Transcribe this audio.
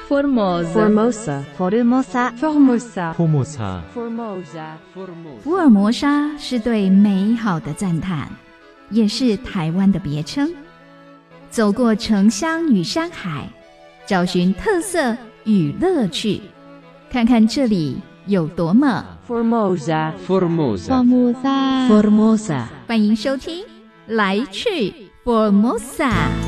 Formosa. Formosa. 福尔摩沙是对美好的赞叹，也是台湾的别称。走过城乡与山海，找寻特色与乐趣，看看这里有多么 Formosa. Formosa. Formosa. 欢迎收听来去 Formosa。